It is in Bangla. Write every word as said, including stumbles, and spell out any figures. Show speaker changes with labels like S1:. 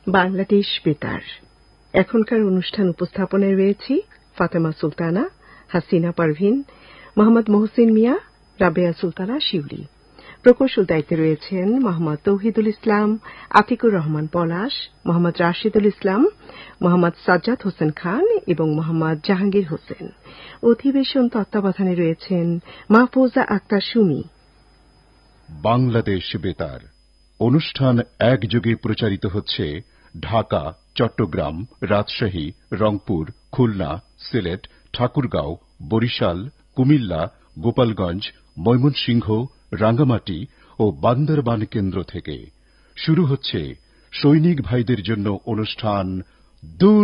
S1: বাংলাদেশ বেতার এখনকার অনুষ্ঠান উপস্থাপনায় রয়েছি ফাতেমা সুলতানা, হাসিনা পারভিন, মোহাম্মদ মোহসিন মিয়া, রাবেয়া সুলতানা শিউলি। প্রকৌশল দায়িত্বে রয়েছেন মোহাম্মদ তৌহিদুল ইসলাম, আতিকুর রহমান পলাশ, মোহাম্মদ রাশিদুল ইসলাম, মোহাম্মদ সাজ্জাদ হোসেন খান এবং মোহাম্মদ জাহাঙ্গীর হোসেন। অধিবেশন তত্ত্বাবধানে রয়েছেন মাহফুজা আক্তার সুমি।
S2: বাংলাদেশ বেতার অনুষ্ঠান একযোগে প্রচারিত হচ্ছে ঢাকা, চট্টগ্রাম, রাজশাহী, রংপুর, খুলনা, সিলেট, ঠাকুরগাঁও, বরিশাল, কুমিল্লা, গোপালগঞ্জ, ময়মনসিংহ, রাঙ্গামাটি ও বান্দরবান কেন্দ্র থেকে। শুরু হচ্ছে সৈনিক ভাইদের জন্য অনুষ্ঠান দূর